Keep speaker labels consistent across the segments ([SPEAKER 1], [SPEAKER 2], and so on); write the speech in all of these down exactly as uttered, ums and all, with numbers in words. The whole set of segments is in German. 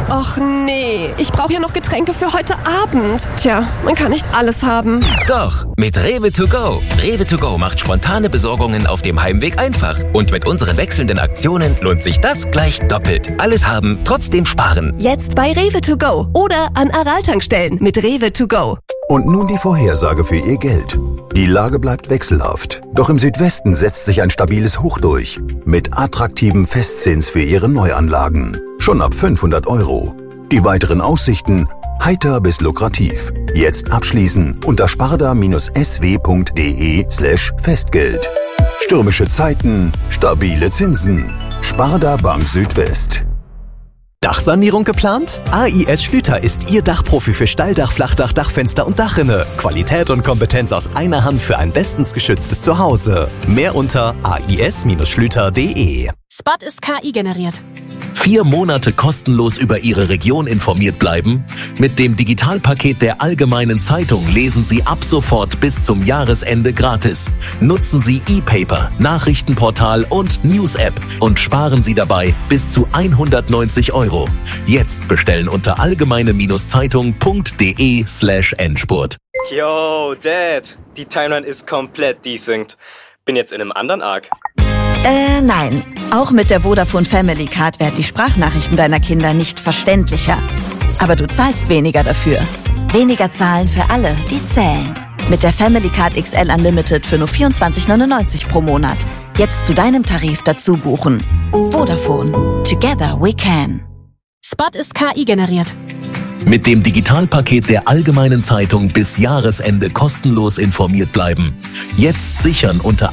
[SPEAKER 1] Och nee, ich brauche ja noch Getränke für heute Abend. Tja, man kann nicht alles haben.
[SPEAKER 2] Doch, mit Rewe to go. Rewe to go macht spontane Besorgungen auf dem Heimweg einfach. Und mit unseren wechselnden Aktionen lohnt sich das gleich doppelt. Alles haben, trotzdem sparen.
[SPEAKER 1] Jetzt bei Rewe to go oder an Aral-Tankstellen mit Rewe to go.
[SPEAKER 3] Und nun die Vorhersage für Ihr Geld. Die Lage bleibt wechselhaft. Doch im Südwesten setzt sich ein stabiles Hoch durch. Mit attraktivem Festzins für Ihre Neuanlagen. Schon ab fünfhundert Euro. Die weiteren Aussichten heiter bis lukrativ. Jetzt abschließen unter sparda-sw.de slash Festgeld. Stürmische Zeiten, stabile Zinsen. Sparda Bank Südwest.
[SPEAKER 4] Dachsanierung geplant? A I S Schlüter ist Ihr Dachprofi für Steildach, Flachdach, Dachfenster und Dachrinne. Qualität und Kompetenz aus einer Hand für ein bestens geschütztes Zuhause. Mehr unter a i s Schlüter punkt d e.
[SPEAKER 5] Spot ist K I generiert.
[SPEAKER 6] Vier Monate kostenlos über Ihre Region informiert bleiben? Mit dem Digitalpaket der Allgemeinen Zeitung lesen Sie ab sofort bis zum Jahresende gratis. Nutzen Sie E-Paper, Nachrichtenportal und News-App und sparen Sie dabei bis zu hundertneunzig Euro. Jetzt bestellen unter allgemeine-zeitung.de slash Endspurt.
[SPEAKER 7] Yo, Dad, die Timeline ist komplett desynced. Bin jetzt in einem anderen Arc.
[SPEAKER 8] Äh, nein. Auch mit der Vodafone Family Card werden die Sprachnachrichten deiner Kinder nicht verständlicher. Aber du zahlst weniger dafür. Weniger zahlen für alle, die zählen. Mit der Family Card X L Unlimited für nur vierundzwanzig neunundneunzig pro Monat. Jetzt zu deinem Tarif dazu buchen. Vodafone. Together we can.
[SPEAKER 5] Spot ist K I generiert.
[SPEAKER 6] Mit dem Digitalpaket der Allgemeinen Zeitung bis Jahresende kostenlos informiert bleiben. Jetzt sichern unter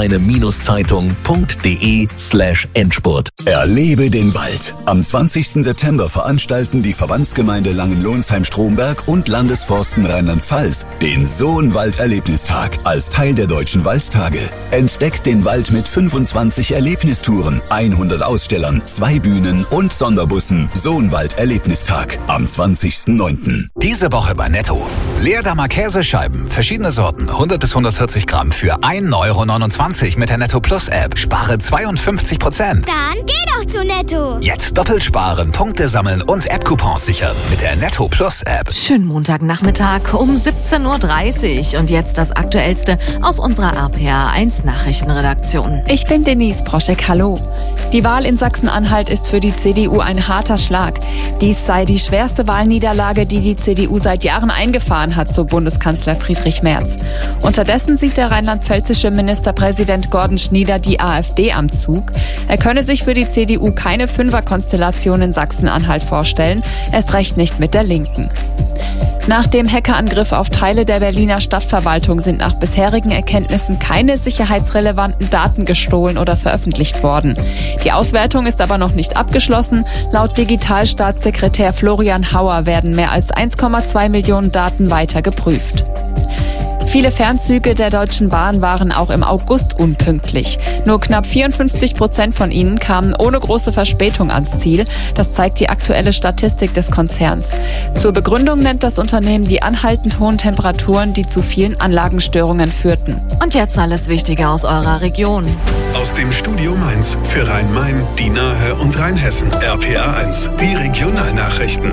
[SPEAKER 6] allgemeine-zeitung.de slash Endspurt.
[SPEAKER 3] Erlebe den Wald. Am zwanzigsten September veranstalten die Verbandsgemeinde Langenlohnsheim-Stromberg und Landesforsten Rheinland-Pfalz den Sohnwald-Erlebnistag als Teil der Deutschen Waldtage. Entdeckt den Wald mit fünfundzwanzig Erlebnistouren, hundert Ausstellern, zwei Bühnen und Sonderbussen. Sohnwald-Erlebnistag am zwanzigsten neunten
[SPEAKER 9] Diese Woche bei Netto. Leerdammer Käsescheiben, verschiedene Sorten, hundert bis hundertvierzig Gramm für ein Euro neunundzwanzig mit der Netto Plus App. Spare zweiundfünfzig Prozent.
[SPEAKER 10] Dann geh doch zu Netto.
[SPEAKER 9] Jetzt doppelt sparen, Punkte sammeln und App-Coupons sichern mit der Netto Plus App.
[SPEAKER 11] Schönen Montagnachmittag um siebzehn Uhr dreißig und jetzt das Aktuellste aus unserer R P R eins Nachrichtenredaktion.
[SPEAKER 12] Ich bin Denise Broschek, hallo. Die Wahl in Sachsen-Anhalt ist für die C D U ein harter Schlag. Dies sei die schwerste Wahlniederlage, die die C D U seit Jahren eingefahren hat, so Bundeskanzler Friedrich Merz. Unterdessen sieht der rheinland-pfälzische Ministerpräsident Gordon Schnieder die AfD am Zug. Er könne sich für die C D U keine Fünferkonstellation in Sachsen-Anhalt vorstellen, erst recht nicht mit der Linken. Nach dem Hackerangriff auf Teile der Berliner Stadtverwaltung sind nach bisherigen Erkenntnissen keine sicherheitsrelevanten Daten gestohlen oder veröffentlicht worden. Die Auswertung ist aber noch nicht abgeschlossen. Laut Digitalstaatssekretär Florian Hauer werden mehr als eins Komma zwei Millionen Daten weiter geprüft. Viele Fernzüge der Deutschen Bahn waren auch im August unpünktlich. Nur knapp vierundfünfzig Prozent von ihnen kamen ohne große Verspätung ans Ziel. Das zeigt die aktuelle Statistik des Konzerns. Zur Begründung nennt das Unternehmen die anhaltend hohen Temperaturen, die zu vielen Anlagenstörungen führten.
[SPEAKER 11] Und jetzt alles Wichtige aus eurer Region.
[SPEAKER 13] Aus dem Studio Mainz für Rhein-Main, die Nahe und Rheinhessen. R P R eins, die Regionalnachrichten.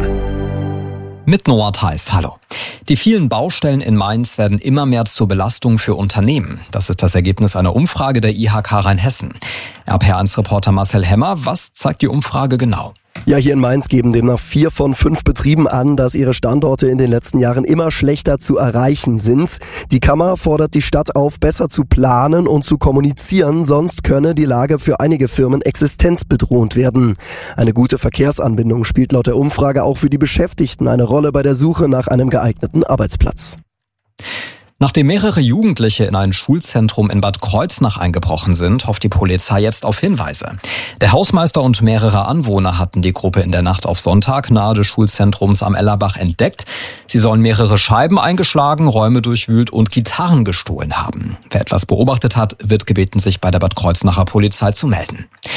[SPEAKER 14] Mit Noah Theis, hallo. Die vielen Baustellen in Mainz werden immer mehr zur Belastung für Unternehmen. Das ist das Ergebnis einer Umfrage der I H K Rheinhessen. R P R eins Reporter Marcel Hemmer, was zeigt die Umfrage genau?
[SPEAKER 15] Ja, hier in Mainz geben demnach vier von fünf Betrieben an, dass ihre Standorte in den letzten Jahren immer schlechter zu erreichen sind. Die Kammer fordert die Stadt auf, besser zu planen und zu kommunizieren, sonst könne die Lage für einige Firmen existenzbedrohend werden. Eine gute Verkehrsanbindung spielt laut der Umfrage auch für die Beschäftigten eine Rolle bei der Suche nach einem geeigneten Arbeitsplatz.
[SPEAKER 14] Nachdem mehrere Jugendliche in ein Schulzentrum in Bad Kreuznach eingebrochen sind, hofft die Polizei jetzt auf Hinweise. Der Hausmeister und mehrere Anwohner hatten die Gruppe in der Nacht auf Sonntag nahe des Schulzentrums am Ellerbach entdeckt. Sie sollen mehrere Scheiben eingeschlagen, Räume durchwühlt und Gitarren gestohlen haben. Wer etwas beobachtet hat, wird gebeten, sich bei der Bad Kreuznacher Polizei zu melden.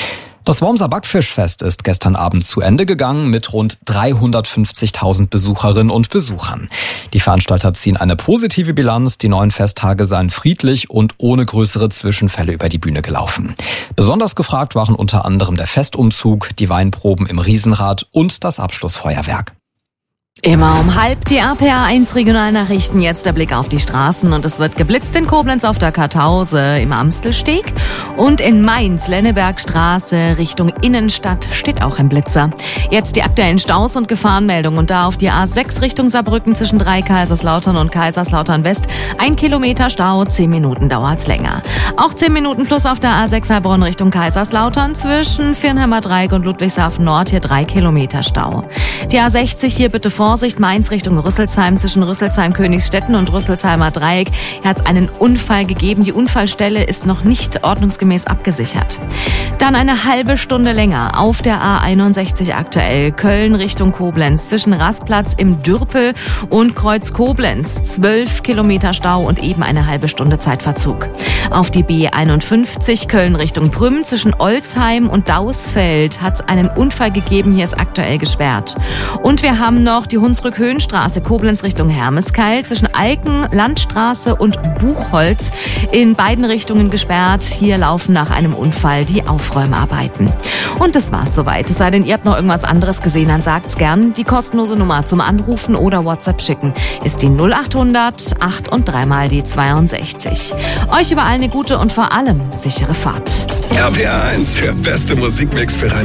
[SPEAKER 14] Das Wormser Backfischfest ist gestern Abend zu Ende gegangen mit rund dreihundertfünfzigtausend Besucherinnen und Besuchern. Die Veranstalter ziehen eine positive Bilanz. Die neuen Festtage seien friedlich und ohne größere Zwischenfälle über die Bühne gelaufen. Besonders gefragt waren unter anderem der Festumzug, die Weinproben im Riesenrad und das Abschlussfeuerwerk.
[SPEAKER 11] Immer um halb die R P A eins Regionalnachrichten. Jetzt der Blick auf die Straßen und es wird geblitzt in Koblenz auf der Kartause im Amstelsteg und in Mainz Lennebergstraße Richtung Innenstadt steht auch ein Blitzer. Jetzt die aktuellen Staus und Gefahrenmeldungen und da auf die A sechs Richtung Saarbrücken zwischen drei Kaiserslautern und Kaiserslautern West. Ein Kilometer Stau, zehn Minuten dauert's länger. Auch zehn Minuten plus auf der A sechs Heilbronn Richtung Kaiserslautern zwischen Viernheimer Dreieck und Ludwigshafen Nord, hier drei Kilometer Stau. Die A sechzig hier bitte vor Vorsicht, Mainz Richtung Rüsselsheim zwischen Rüsselsheim, Königsstetten und Rüsselsheimer Dreieck. Hier hat es einen Unfall gegeben. Die Unfallstelle ist noch nicht ordnungsgemäß abgesichert. Dann eine halbe Stunde länger auf der A einundsechzig aktuell. Köln Richtung Koblenz zwischen Rastplatz im Dürpel und Kreuz Koblenz. Zwölf Kilometer Stau und eben eine halbe Stunde Zeitverzug. Auf die B einundfünfzig Köln Richtung Prüm zwischen Olsheim und Dausfeld hat es einen Unfall gegeben. Hier ist aktuell gesperrt. Und wir haben noch die Hunsrück-Höhenstraße, Koblenz Richtung Hermeskeil, zwischen Alken, Landstraße und Buchholz in beiden Richtungen gesperrt. Hier laufen nach einem Unfall die Aufräumarbeiten. Und das war's soweit. Es sei denn, ihr habt noch irgendwas anderes gesehen, dann sagt's gern. Die kostenlose Nummer zum Anrufen oder WhatsApp schicken ist die null achthundert acht und dreimal die zweiundsechzig. Euch überall eine gute und vor allem sichere Fahrt.
[SPEAKER 13] R P A eins, der beste Musikmix für Rhein